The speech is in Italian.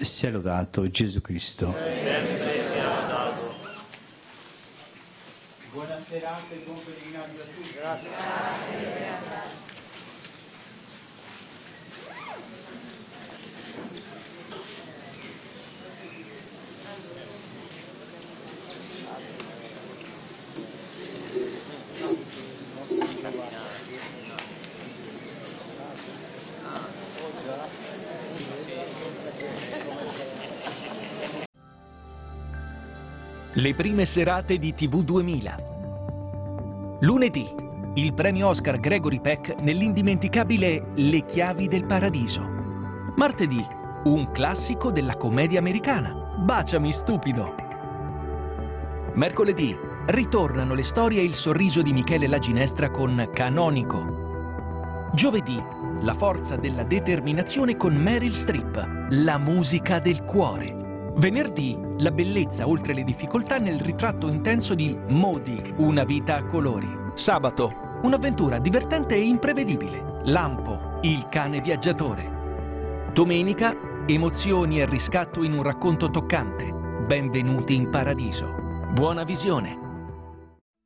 Sia lodato Gesù Cristo. Sempre sia lodato. Buona serata e buon pellegrinaggio a tutti. Grazie. Le prime serate di TV 2000. Lunedì, il premio Oscar Gregory Peck nell'indimenticabile Le chiavi del paradiso. Martedì, un classico della commedia americana, Baciami stupido. Mercoledì, ritornano le storie e il sorriso di Michele La Ginestra con Canonico. Giovedì, la forza della determinazione con Meryl Streep, la musica del cuore. Venerdì, la bellezza oltre le difficoltà nel ritratto intenso di Modi, una vita a colori. Sabato, un'avventura divertente e imprevedibile, Lampo, il cane viaggiatore. Domenica, emozioni e riscatto in un racconto toccante, Benvenuti in paradiso. Buona visione!